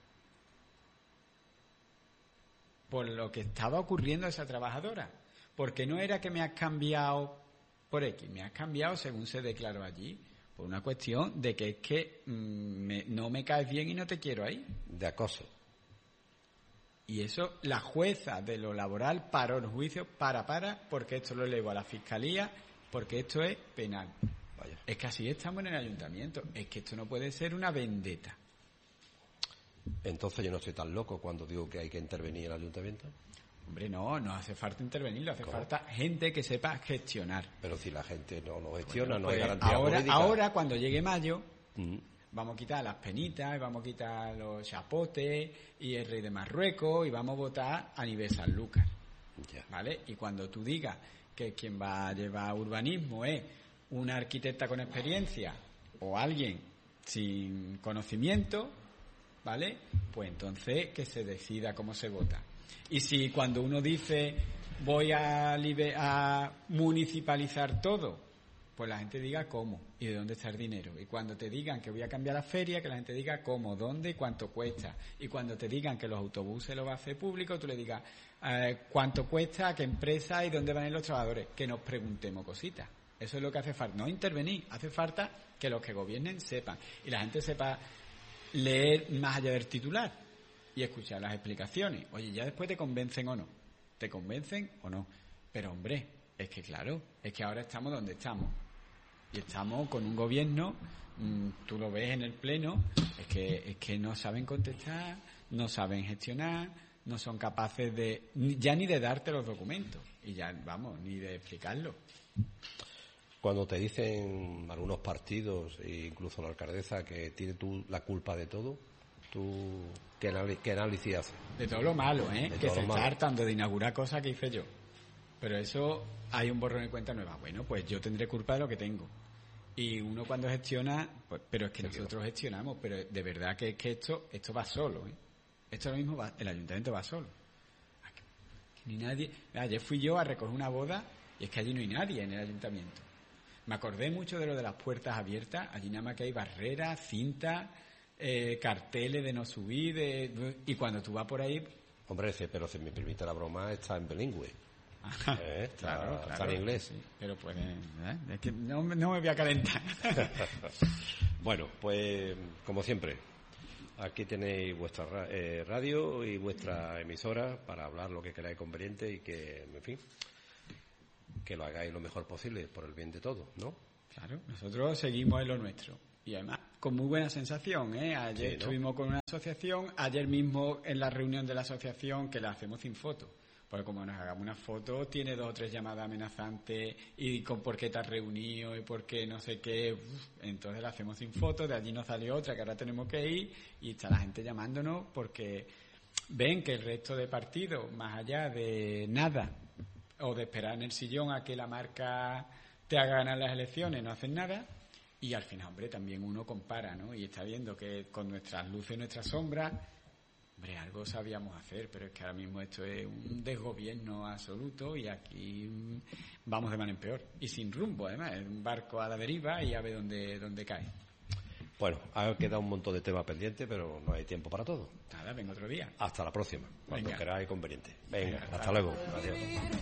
S1: Por lo que estaba ocurriendo a esa trabajadora. Porque no era que me has cambiado por X, me has cambiado según se declaró allí. Por una cuestión de que es que mmm, me, no me caes bien y no te quiero ahí.
S2: De acoso.
S1: Y eso, la jueza de lo laboral paró el juicio para, para, porque esto lo elevó a la fiscalía, porque esto es penal.
S2: Vaya.
S1: Es que así estamos en el ayuntamiento. Es que esto no puede ser una vendetta.
S2: Entonces yo no estoy tan loco cuando digo que hay que intervenir en el ayuntamiento.
S1: Hombre, no, no hace falta intervenir, hace
S2: ¿Cómo?
S1: falta gente que sepa gestionar.
S2: Pero si la gente no lo gestiona,
S1: Bueno,
S2: no hay
S1: pues
S2: garantía
S1: ahora,
S2: jurídica.
S1: ahora, cuando llegue mayo,
S2: Mm.
S1: vamos a quitar las penitas, y vamos a quitar los chapotes y el rey de Marruecos y vamos a votar a nivel Sanlúcar,
S2: Ya.
S1: ¿vale? Y cuando tú digas que quien va a llevar urbanismo es una arquitecta con experiencia o alguien sin conocimiento, ¿vale? Pues entonces que se decida cómo se vota. Y si cuando uno dice voy a, libe- a municipalizar todo, pues la gente diga cómo y de dónde está el dinero. Y cuando te digan que voy a cambiar la feria, que la gente diga cómo, dónde y cuánto cuesta. Y cuando te digan que los autobuses los va a hacer público, tú le digas eh, cuánto cuesta, a qué empresa y dónde van a ir los trabajadores. Que nos preguntemos cositas. Eso es lo que hace falta. No intervenir, hace falta que los que gobiernen sepan. Y la gente sepa leer más allá del titular y escuchar las explicaciones. Oye, ya después te convencen o no. ¿Te convencen o no? Pero hombre, es que claro, es que ahora estamos donde estamos. Y estamos con un gobierno, mmm, tú lo ves en el pleno, es que, es que no saben contestar, no saben gestionar, no son capaces de, ni- ya ni de darte los documentos. Y ya, vamos, ni de explicarlo.
S2: Cuando te dicen algunos partidos e incluso la alcaldesa que tiene tú la culpa de todo, ¿tú qué, anali- qué análisis haces?
S1: De todo lo malo, ¿eh?
S2: De
S1: Que
S2: todo
S1: se
S2: lo
S1: está
S2: malo.
S1: hartando de inaugurar cosas que hice yo. Pero eso, hay un borrón de cuenta nueva. Bueno, pues yo tendré culpa de lo que tengo. Y uno cuando gestiona, pues, pero es que
S2: Se
S1: nosotros gestionamos, pero de verdad que es que esto, esto va solo, ¿eh? Esto ahora mismo va, el ayuntamiento va solo. Aquí- Ni nadie, ayer fui yo a recoger una boda y es que allí no hay nadie en el ayuntamiento. Me acordé mucho de lo de las puertas abiertas, allí nada más que hay barreras, cintas, eh, carteles de no subir, de, y cuando tú vas por ahí,
S2: Hombre, ese, pero si me permite la broma, está en bilingüe. ¿Eh?
S1: Claro,
S2: está,
S1: claro.
S2: está en inglés.
S1: Sí, pero pueden... ¿eh? Es que no, no me voy a calentar.
S2: Bueno, pues como siempre, aquí tenéis vuestra ra- eh, radio y vuestra emisora para hablar lo que queráis conveniente y que, en fin, que lo hagáis lo mejor posible por el bien de todos, ¿no?
S1: Claro, nosotros seguimos en lo nuestro. Y además, con muy buena sensación, ¿eh? Ayer
S2: Sí, ¿no?
S1: estuvimos con una asociación, ayer mismo en la reunión de la asociación, que la hacemos sin foto. Porque como nos hagamos una foto, tiene dos o tres llamadas amenazantes y con por qué te has reunido y por qué no sé qué. Uf, entonces la hacemos sin foto, de allí nos salió otra que ahora tenemos que ir y está la gente llamándonos porque ven que el resto de partidos, más allá de nada, o de esperar en el sillón a que la marca te haga ganar las elecciones, no hacen nada. Y al final, hombre, también uno compara, ¿no? Y está viendo que con nuestras luces y nuestras sombras, hombre, algo sabíamos hacer, pero es que ahora mismo esto es un desgobierno absoluto y aquí mm, vamos de mal en peor. Y sin rumbo, además, es un barco a la deriva y a ver dónde, dónde cae.
S2: Bueno, ha quedado un montón de temas pendientes, pero no hay tiempo para todo.
S1: Nada, venga otro día.
S2: Hasta la próxima, cuando
S1: Venga.
S2: queráis conveniente. Venga,
S1: Venga,
S2: hasta
S1: hasta
S2: luego. Adiós.